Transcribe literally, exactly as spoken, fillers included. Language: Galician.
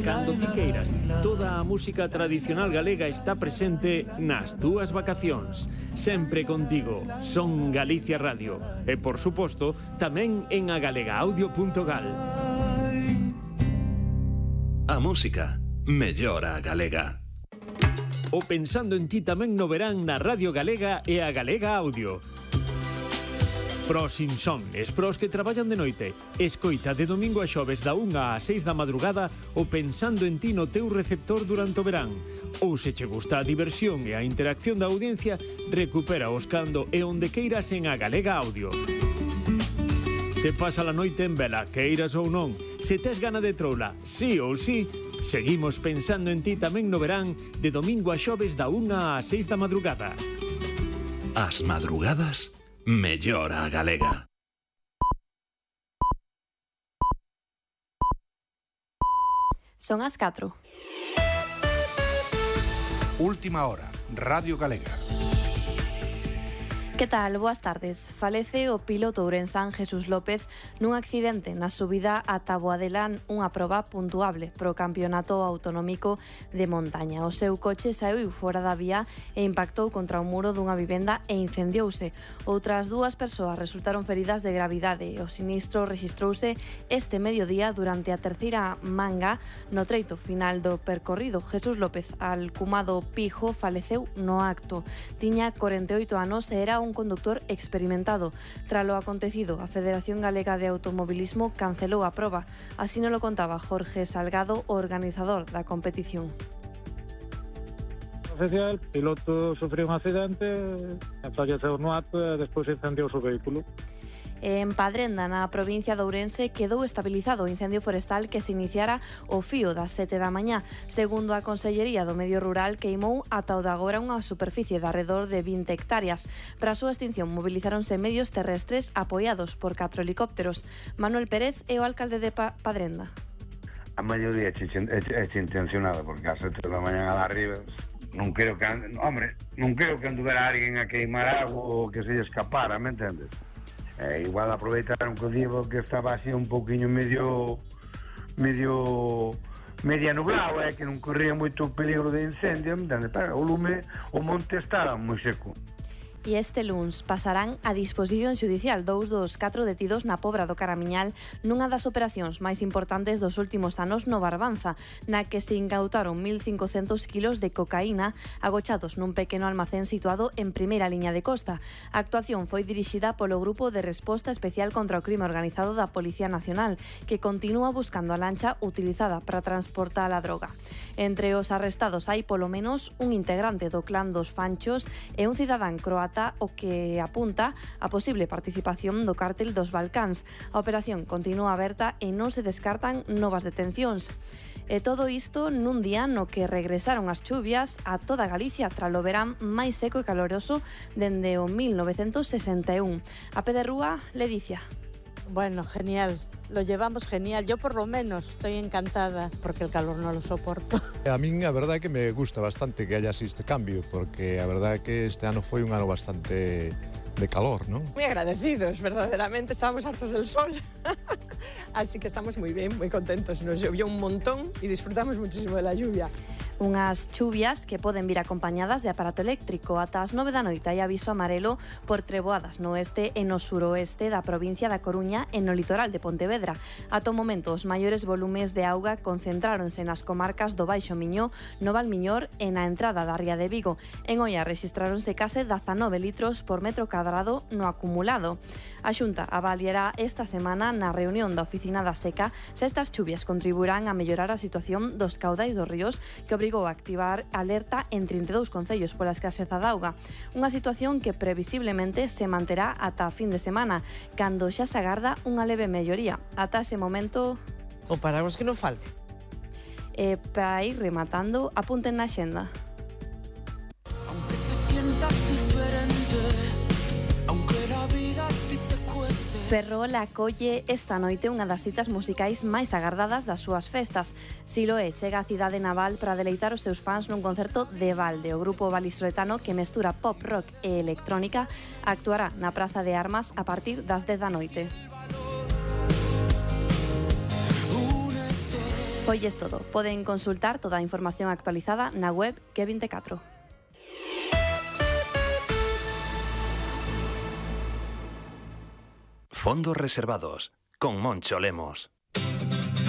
cando ti queiras. Toda a música tradicional galega está presente nas túas vacacións. Sempre contigo, Son Galicia Radio. E, por suposto, tamén en agalegaaudio punto gal. A música mellora a galega. O Pensando en ti tamén no verán na Radio Galega e a Galega Audio. Pros insomnes, pros que traballan de noite. Escoita de domingo a xoves da unha a seis da madrugada o Pensando en ti no teu receptor durante o verán. Ou se che gusta a diversión e a interacción da audiencia, recupera os cando e onde queiras en a Galega Audio. Se pasa a noite en vela, queiras ou non, se tes gana de troula, sí ou sí, seguimos Pensando en ti tamén no verán de domingo a xoves da unha a seis da madrugada. As madrugadas mellora a galega. Son as catro. Última hora, Radio Galega. Que tal? Boas tardes. Falece o piloto ourensán Jesús López nun accidente na subida a Taboadelán, unha proba puntuable pro campeonato autonómico de montaña. O seu coche saíu fora da vía e impactou contra o muro dunha vivenda e incendiouse. Outras dúas persoas resultaron feridas de gravidade. O sinistro rexistrouse este mediodía durante a terceira manga no treito final do percorrido. Jesús López, alcumado Pijo, faleceu no acto. Tiña corenta e oito anos e era un un conductor experimentado. Tras lo acontecido, a Federación Galega de Automobilismo cancelou a proba. Así nos lo contaba Jorge Salgado, organizador da competición. Oficial, o piloto sufriu un accidente, falleceu no acto e despois incendiou o vehículo. En Padrenda, na provincia de Ourense, quedou estabilizado o incendio forestal que se iniciara o fío das sete da mañá. Segundo a Consellería do Medio Rural, queimou ata o de agora unha superficie de arredor de vinte hectáreas. Para a súa extinción mobilizáronse medios terrestres apoiados por catro helicópteros. Manuel Pérez é o alcalde de pa Padrenda. A maioría é intencionada, porque a sete da mañá a arriba non creo que, hombre, non creo que anduvera alguén a queimar algo ou que se lle escapara, me entendes? Eh, igual aproveitaron que o digo que estaba así un pouquiño medio medio media nublado, eh, que non corría moito peligro de incendio, entende? Pero o lume, o monte estaba moi seco. E este luns pasarán a disposición xudicial dous dos catro detidos na Pobra do Caramiñal nunha das operacións máis importantes dos últimos anos no Barbanza, na que se incautaron mil cincocentos kilos de cocaína agochados nun pequeno almacén situado en primeira liña de costa. A actuación foi dirixida polo Grupo de Resposta Especial contra o Crime Organizado da Policía Nacional, que continúa buscando a lancha utilizada para transportar a droga. Entre os arrestados hai polo menos un integrante do clan dos Fanchos e un cidadán croata, o que apunta a posible participación do cártel dos Balcáns. A operación continúa aberta e non se descartan novas detencións. E todo isto nun día no que regresaron as chuvias a toda Galicia tras o verán máis seco e caloroso dende o mil novecentos sesenta e un. A pé de rúa, Ledicia. Bueno, genial. Lo llevamos genial. Yo por lo menos estoy encantada porque el calor no lo soporto. A min a verdade é que me gusta bastante que haya así este cambio, porque a verdade é que este ano foi un ano bastante de calor, ¿no? Muy agradecidos, verdaderamente, estábamos hartos del sol. Así que estamos muy bien, muy contentos. Nos llovió un montón y disfrutamos muchísimo de la lluvia. Unhas chuvias que poden vir acompañadas de aparato eléctrico. Ata as nove da noite hai aviso amarelo por treboadas no oeste e no suroeste da provincia da Coruña e no litoral de Pontevedra. Ata o momento, os maiores volumes de auga concentráronse nas comarcas do Baixo Miño, no Valmiñor e na entrada da ría de Vigo. En Oia rexistráronse case dezanove litros por metro cadrado no acumulado. A Xunta avaliará esta semana na reunión da Oficina da Seca se estas chuvias contribuirán a mellorar a situación dos caudais dos ríos, que obrigou a activar alerta en trinta e dous concellos pola escaseza de auga. Unha situación que previsiblemente se manterá ata a fin de semana, cando xa se agarda unha leve melloría. Ata ese momento... O paramos que non falte. E para ir rematando, apunten na xenda. Aunque te sientas diferente, aunque la vida a ti te cueste. Ferrol acolle esta noite unha das citas musicais máis agardadas das súas festas. Siloé chega á cidade naval para deleitar os seus fans nun concerto de balde. O grupo valisroetano, que mestura pop, rock e electrónica, actuará na Praza de Armas a partir das dez da noite. Foilles todo. Poden consultar toda a información actualizada na web Q veinticuatro. Fondos reservados con Moncho Lemos.